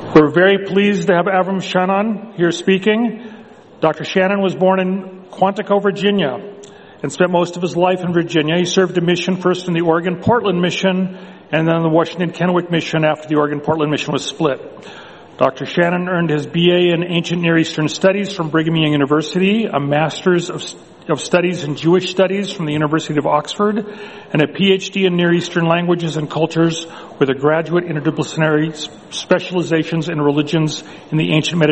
We're very pleased to have Avram Shannon here speaking. Dr. Shannon was born in Quantico, Virginia, and spent most of his life in Virginia. He served a mission first in the Oregon-Portland mission and then the Washington-Kennewick mission after the Oregon-Portland mission was split. Dr. Shannon earned his BA in Ancient Near Eastern Studies from Brigham Young University, a Master's of Studies in Jewish Studies from the University of Oxford, and a PhD in Near Eastern Languages and Cultures with a graduate interdisciplinary specializations in religions in the ancient Mediterranean.